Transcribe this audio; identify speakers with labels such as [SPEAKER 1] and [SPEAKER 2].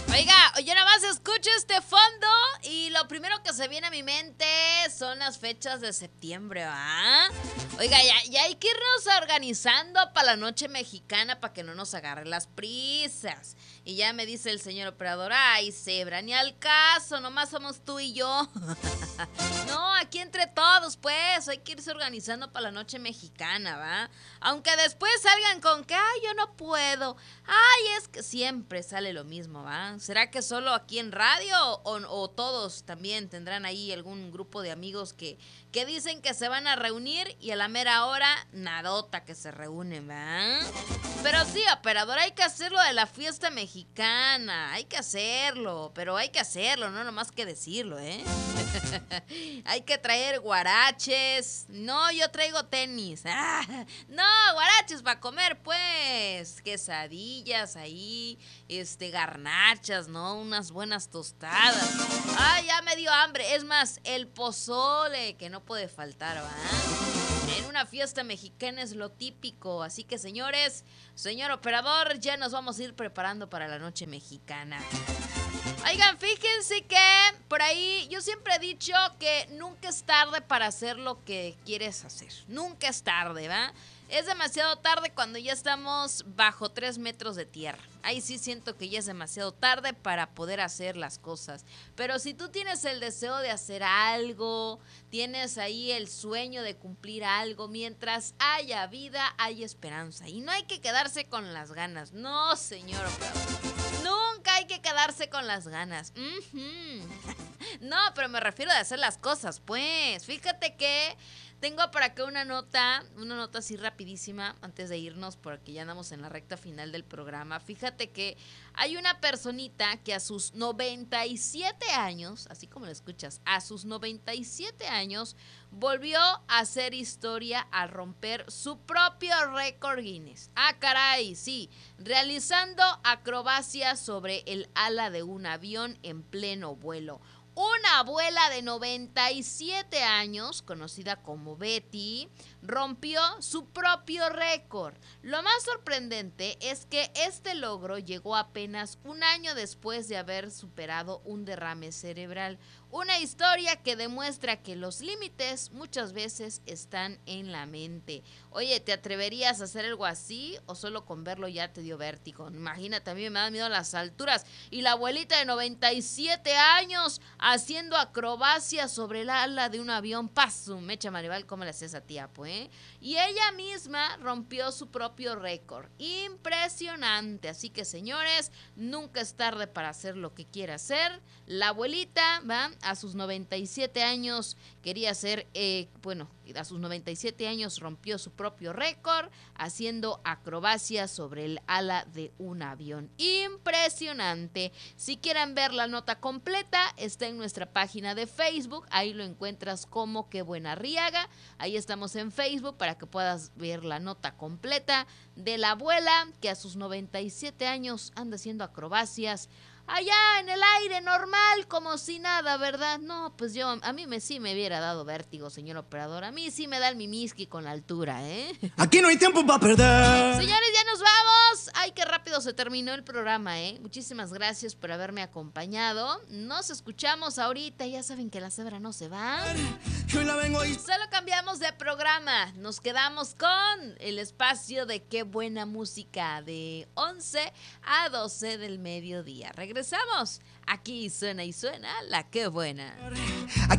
[SPEAKER 1] Oiga, yo nada más escucho este fondo y lo primero que se viene a mi mente son las fechas de septiembre, ¿ah? Oiga, ya hay que irnos organizando para la noche mexicana para que no nos agarren las prisas. Y ya me dice el señor operador, ay, Zebra, ni al caso, nomás somos tú y yo. No, aquí entre todos, pues, hay que irse organizando para la noche mexicana, ¿va? Aunque después salgan con que, ay, yo no puedo. Ay, es que siempre sale lo mismo, ¿va? ¿Será que solo aquí en radio o todos también tendrán ahí algún grupo de amigos que dicen que se van a reunir y a la mera hora, nadota que se reúnen, ¿va? Pero sí, operador, hay que hacerlo de la fiesta mexicana, hay que hacerlo, pero hay que hacerlo, no nomás que decirlo, ¿eh? Hay que traer guaraches. No, yo traigo tenis. No, guaraches para comer, pues. Quesadillas ahí, garnachas, ¿no? Unas buenas tostadas. Ay, ya me dio hambre. Es más, el pozole, que no puede faltar, ¿va? En una fiesta mexicana es lo típico. Así que, señores, señor operador, ya nos vamos a ir preparando para la noche mexicana. Oigan, fíjense que por ahí yo siempre he dicho que nunca es tarde para hacer lo que quieres hacer. Nunca es tarde, ¿va? Es demasiado tarde cuando ya estamos bajo 3 metros de tierra. Ahí sí siento que ya es demasiado tarde para poder hacer las cosas. Pero si tú tienes el deseo de hacer algo, tienes ahí el sueño de cumplir algo, mientras haya vida, hay esperanza. Y no hay que quedarse con las ganas. No, señor operador. Nunca hay que quedarse con las ganas. No, pero me refiero a hacer las cosas, pues. Fíjate que tengo por acá una nota así rapidísima antes de irnos porque ya andamos en la recta final del programa. Fíjate que hay una personita que a sus 97 años, así como lo escuchas, a sus 97 años volvió a hacer historia al romper su propio récord Guinness. Ah, caray, sí, realizando acrobacias sobre el ala de un avión en pleno vuelo. Una abuela de 97 años, conocida como Betty, rompió su propio récord. Lo más sorprendente es que este logro llegó apenas un año después de haber superado un derrame cerebral. Una historia que demuestra que los límites muchas veces están en la mente. Oye, ¿te atreverías a hacer algo así o solo con verlo ya te dio vértigo? Imagínate, a mí me da miedo las alturas. Y la abuelita de 97 años haciendo acrobacias sobre el ala de un avión. Paso, Mecha Maribal, ¿cómo le haces a tía, pues? Y ella misma rompió su propio récord. Impresionante. Así que, señores, nunca es tarde para hacer lo que quiera hacer. La abuelita, ¿va? A sus 97 años quería hacer, a sus 97 años rompió su propio récord haciendo acrobacias sobre el ala de un avión. Impresionante. Si quieren ver la nota completa, está en nuestra página de Facebook. Ahí lo encuentras como Qué Buena Riaga. Ahí estamos en Facebook para que puedas ver la nota completa de la abuela que a sus 97 años anda haciendo acrobacias allá en el aire normal, como si nada, ¿verdad? No, pues a mí sí me hubiera dado vértigo, señor operador. A mí sí me da el mimiski con la altura, ¿eh?
[SPEAKER 2] Aquí no hay tiempo para perder.
[SPEAKER 1] Señores, ya nos vamos. Ay, qué rápido se terminó el programa, ¿eh? Muchísimas gracias por haberme acompañado. Nos escuchamos ahorita. Ya saben que la cebra no se va. Solo cambiamos de programa. Nos quedamos con el espacio de Qué Buena Música de 11 a 12 del mediodía. Regresamos. Aquí suena y suena la Qué Buena.